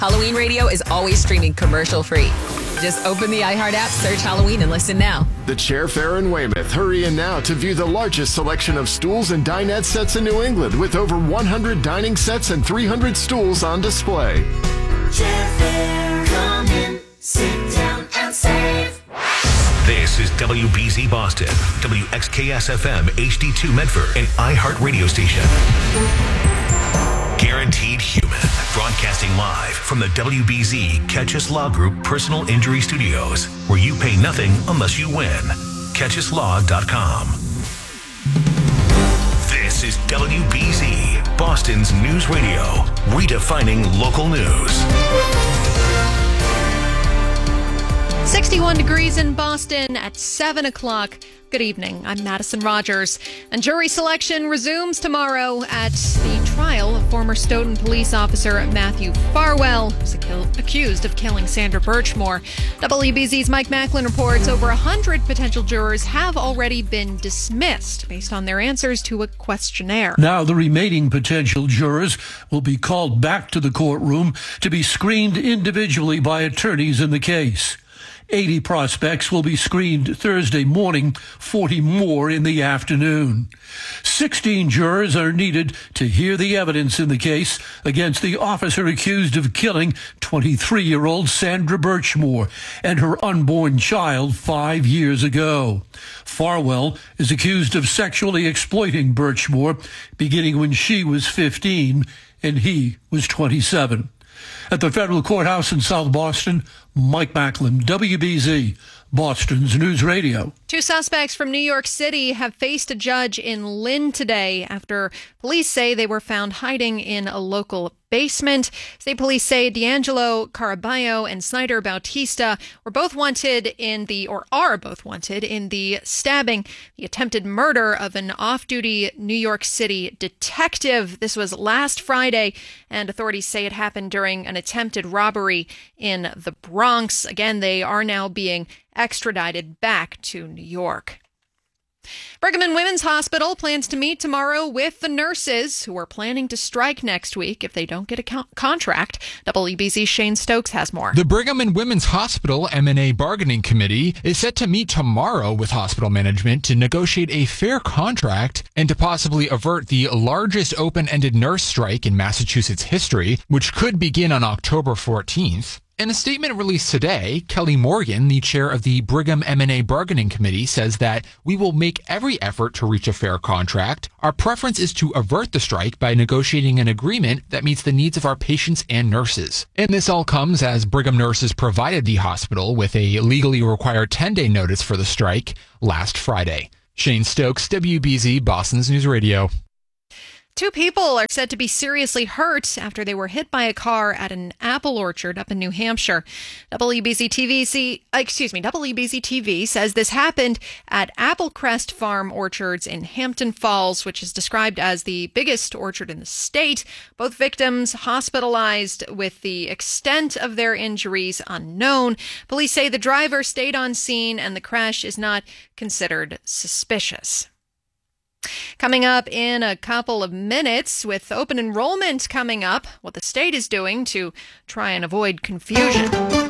Halloween Radio is always streaming commercial-free. Just open the iHeart app, search Halloween, and listen now. The Chair Fair in Weymouth. Hurry in now to view the largest selection of stools and dinette sets in New England, with over 100 dining sets and 300 stools on display. Chair Fair, come in, sit down and save. This is WBZ Boston, WXKS-FM HD2 Medford, and iHeart Radio Station. Guaranteed Human, broadcasting live from the WBZ Catchus Law Group Personal Injury Studios, where you pay nothing unless you win. CatchusLaw.com. This is WBZ, Boston's news radio, redefining local news. 61 degrees in Boston at 7 o'clock. Good evening. I'm Madison Rogers. And jury selection resumes tomorrow at the trial of former Stoughton police officer Matthew Farwell, who's accused of killing Sandra Birchmore. WBZ's Mike Macklin reports over 100 potential jurors have already been dismissed based on their answers to a questionnaire. Now the remaining potential jurors will be called back to the courtroom to be screened individually by attorneys in the case. 80 prospects will be screened Thursday morning, 40 more in the afternoon. 16 jurors are needed to hear the evidence in the case against the officer accused of killing 23-year-old Sandra Birchmore and her unborn child 5 years ago. Farwell is accused of sexually exploiting Birchmore beginning when she was 15 and he was 27. At the federal courthouse in South Boston, Mike Macklin, WBZ, Boston's News Radio. 2 suspects from New York City have faced a judge in Lynn today after police say they were found hiding in a local basement. State police say D'Angelo Caraballo and Snyder Bautista are both wanted in the stabbing, the attempted murder of an off-duty New York City detective. This was last Friday, and authorities say it happened during an attempted robbery in the Bronx. Again, they are now being extradited back to New York. Brigham and Women's Hospital plans to meet tomorrow with the nurses who are planning to strike next week if they don't get a contract. WBZ's Shane Stokes has more. The Brigham and Women's Hospital M&A Bargaining Committee is set to meet tomorrow with hospital management to negotiate a fair contract and to possibly avert the largest open-ended nurse strike in Massachusetts history, which could begin on October 14th. In a statement released today, Kelly Morgan, the chair of the Brigham M&A Bargaining Committee, says that we will make every effort to reach a fair contract. Our preference is to avert the strike by negotiating an agreement that meets the needs of our patients and nurses. And this all comes as Brigham nurses provided the hospital with a legally required 10-day notice for the strike last Friday. Shane Stokes, WBZ, Boston's News Radio. 2 people are said to be seriously hurt after they were hit by a car at an apple orchard up in New Hampshire. WBZ TV says this happened at Applecrest Farm Orchards in Hampton Falls, which is described as the biggest orchard in the state. Both victims hospitalized, with the extent of their injuries unknown. Police say the driver stayed on scene and the crash is not considered suspicious. Coming up in a couple of minutes, with open enrollment coming up, what the state is doing to try and avoid confusion.